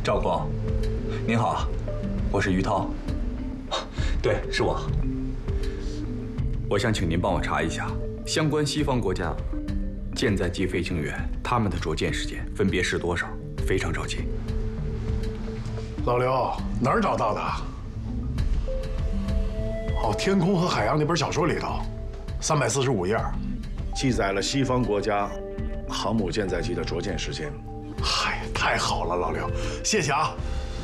赵光，您好，我是于涛。对，是我。我想请您帮我查一下相关西方国家舰载机飞行员他们的着舰时间分别是多少，非常着急。 老刘，哪儿找到的？哦，《天空和海洋》那本小说里头，345页，记载了西方国家航母舰载机的着舰时间。嗨，太好了，老刘，谢谢啊。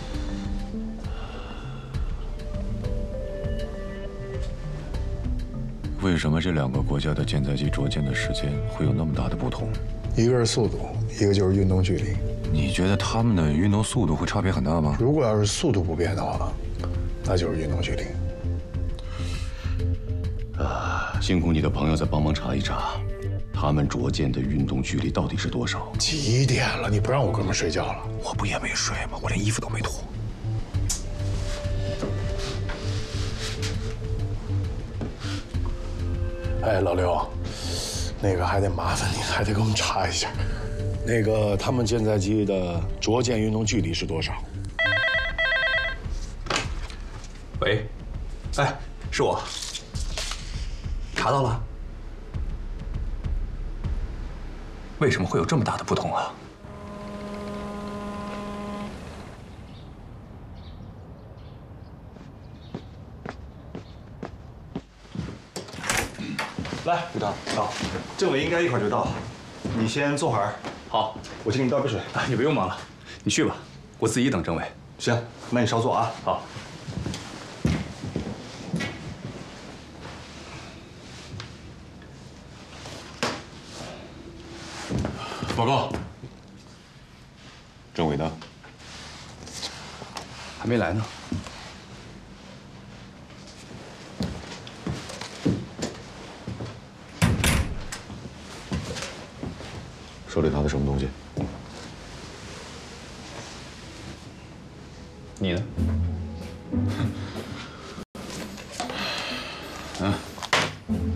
为什么这两个国家的舰载机着舰的时间会有那么大的不同？ 一个是速度，一个就是运动距离。 你觉得他们的运动速度会差别很大吗？ 如果要是速度不变的话，那就是运动距离。 辛苦你的朋友再帮忙查一查，他们着舰的运动距离到底是多少？ 几点了？你不让我哥们睡觉了？ 我不也没睡吗？我连衣服都没脱。 哎，老刘，那个还得麻烦你，还得给我们查一下，那个他们舰载机的着舰运动距离是多少？ 喂，哎，是我。查到了？为什么会有这么大的不同啊？ 来，于涛，好，政委应该一会儿就到，你先坐会儿。 好， 我去给你倒杯水。 啊，你不用忙了，你去吧，我自己等政委。 行，那你稍坐啊。 好。 报告，政委呢？ 还没来呢。 手里拿的什么东西？ 你呢？